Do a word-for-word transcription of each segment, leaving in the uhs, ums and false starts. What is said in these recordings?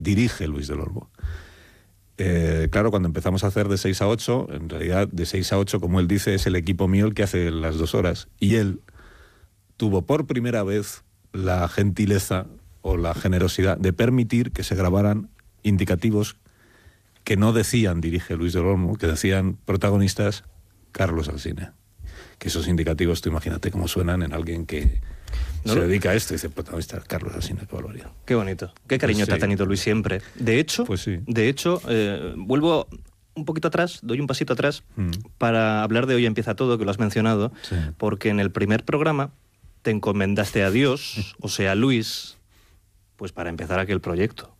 dirige Luis del Olmo. Eh, claro, cuando empezamos a hacer de seis a ocho, en realidad de seis a ocho, como él dice, es el equipo mío el que hace las dos horas. Y él tuvo por primera vez la gentileza o la generosidad de permitir que se grabaran indicativos que no decían dirige Luis del Olmo, que decían protagonistas Carlos Alsina. Que esos indicativos, tú imagínate cómo suenan en alguien que ¿no? se dedica a esto y dice protagonista Carlos Alsina, qué barbaridad. Qué bonito, qué cariño pues sí. te ha tenido Luis siempre. De hecho, pues sí. de hecho eh, vuelvo un poquito atrás, doy un pasito atrás mm. para hablar de Hoy Empieza Todo, que lo has mencionado, sí. porque en el primer programa te encomendaste a Dios, o sea, a Luis, pues para empezar aquel proyecto.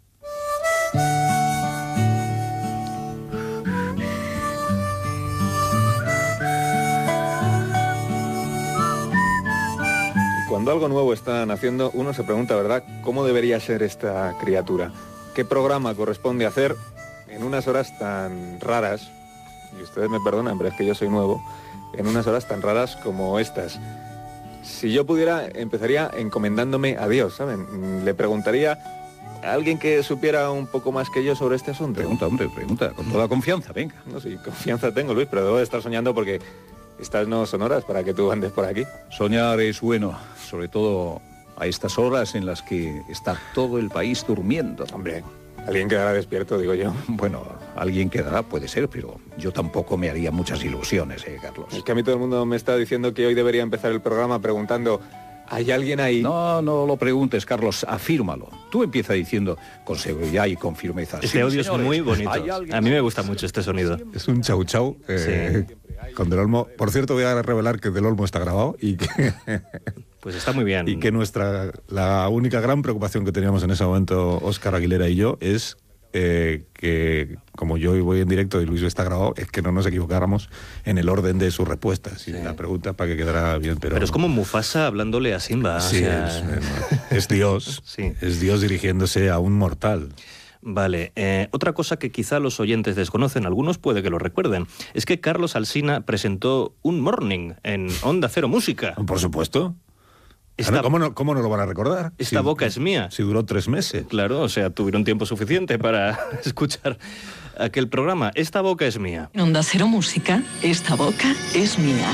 Cuando algo nuevo está naciendo, uno se pregunta, ¿verdad?, ¿cómo debería ser esta criatura? ¿Qué programa corresponde hacer en unas horas tan raras? Y ustedes me perdonan, pero es que yo soy nuevo. En unas horas tan raras como estas. Si yo pudiera, empezaría encomendándome a Dios, ¿saben? Le preguntaría a alguien que supiera un poco más que yo sobre este asunto. Pregunta, hombre, pregunta, con toda confianza, venga. No, sí, confianza tengo, Luis, pero debo de estar soñando porque estas no son horas para que tú andes por aquí. Soñar es bueno, sobre todo a estas horas en las que está todo el país durmiendo. Hombre, alguien quedará despierto, digo yo. Bueno, alguien quedará, puede ser, pero yo tampoco me haría muchas ilusiones, ¿eh, Carlos? Es que a mí todo el mundo me está diciendo que hoy debería empezar el programa preguntando, ¿hay alguien ahí? No, no lo preguntes, Carlos, afírmalo. Tú empieza diciendo con seguridad y con firmeza. Este sí, audio señores, es muy bonito. A mí me gusta mucho este sonido. Es un chau chau. Eh, sí. Con Del Olmo. Por cierto, voy a revelar que Del Olmo está grabado y que... Pues está muy bien. Y que nuestra... La única gran preocupación que teníamos en ese momento, Óscar Aguilera y yo, es eh, que, como yo voy en directo y Luis está grabado, es que no nos equivocáramos en el orden de sus respuestas y sí. la pregunta para que quedara bien. Pero, pero es como Mufasa hablándole a Simba. Sí, o sea... es, es Dios. Sí. Es Dios dirigiéndose a un mortal. Vale, eh, otra cosa que quizá los oyentes desconocen, algunos puede que lo recuerden, es que Carlos Alsina presentó un morning en Onda Cero Música. Por supuesto. Esta, ¿Cómo, no, ¿Cómo no lo van a recordar? Esta si, boca es mía. Si duró tres meses. Claro, o sea, tuvieron tiempo suficiente para escuchar aquel programa. Esta boca es mía. En Onda Cero Música, esta boca es mía.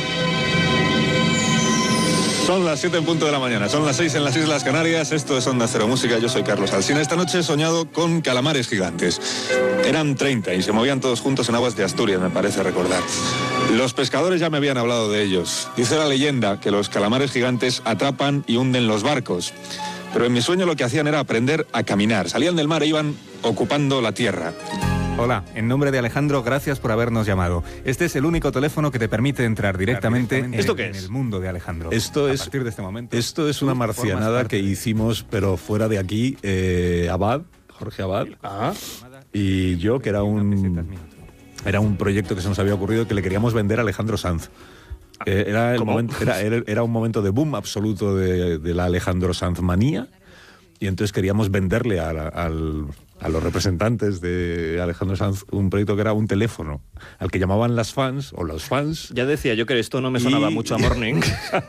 Son las siete en punto de la mañana, son las seis en las Islas Canarias, esto es Onda Cero Música, yo soy Carlos Alsina. Esta noche he soñado con calamares gigantes. Eran treinta y se movían todos juntos en aguas de Asturias, me parece recordar. Los pescadores ya me habían hablado de ellos. Dice la leyenda que los calamares gigantes atrapan y hunden los barcos. Pero en mi sueño lo que hacían era aprender a caminar. Salían del mar e iban ocupando la tierra. Hola, en nombre de Alejandro, gracias por habernos llamado. Este es el único teléfono que te permite entrar directamente, directamente ¿Esto qué en es? el mundo de Alejandro. Esto a es, partir de este momento, esto es una marcianada que hicimos, pero fuera de aquí, eh, Abad, Jorge Abad, ¿Ah? y yo, que era un, era un proyecto que se nos había ocurrido que le queríamos vender a Alejandro Sanz. Eh, era, el momento, era, era un momento de boom absoluto de, de la Alejandro Sanz manía, y entonces queríamos venderle a, a, al... a los representantes de Alejandro Sanz un proyecto que era un teléfono al que llamaban las fans o los fans. Ya decía yo que esto no me sonaba y... mucho a Morning.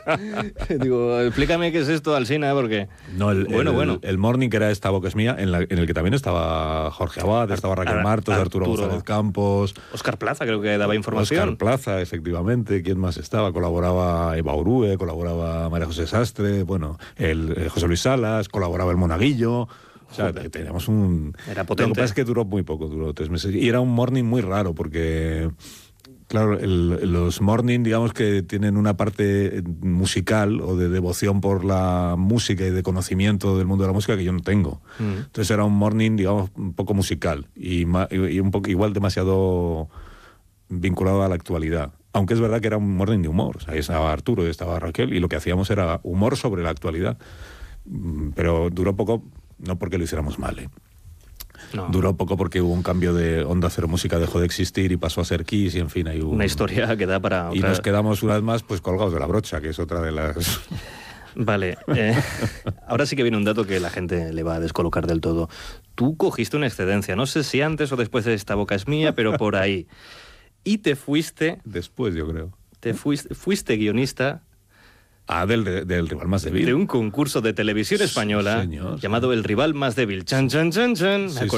Digo, explícame qué es esto, Alsina, porque... No, el, bueno, el, bueno. el Morning, que era Esta boca es mía, en, la, en el que también estaba Jorge Abad, estaba Raquel Ar Martos, Ar Arturo, Arturo González Campos... Óscar Plaza creo que daba información. Óscar Plaza, efectivamente. ¿Quién más estaba? Colaboraba Eva Urue, colaboraba María José Sastre, bueno, el, el José Luis Salas, colaboraba el Monaguillo... O sea, Joder. teníamos un... Era potente. Lo que pasa es que duró muy poco, duró tres meses. Y era un morning muy raro porque, claro, el, los morning, digamos que tienen una parte musical o de devoción por la música y de conocimiento del mundo de la música que yo no tengo. Mm. Entonces era un morning, digamos, un poco musical y, y un poco igual demasiado vinculado a la actualidad. Aunque es verdad que era un morning de humor. O sea, ahí estaba Arturo y estaba Raquel y lo que hacíamos era humor sobre la actualidad. Pero duró poco... No porque lo hiciéramos mal, ¿eh? No. Duró poco porque hubo un cambio de Onda Cero Música, dejó de existir y pasó a ser Kiss y en fin hay un... una historia que da para otra... Y nos quedamos una vez más pues colgados de la brocha, que es otra de las... Vale, eh, ahora sí que viene un dato que la gente le va a descolocar del todo. Tú cogiste una excedencia, no sé si antes o después de Esta boca es mía, pero por ahí. Y te fuiste... Después, yo creo. Te fuiste, fuiste guionista Ah, del, del rival más débil. De un concurso de televisión española señor, llamado El rival más débil. Chan, chan, chan, chan. Sí,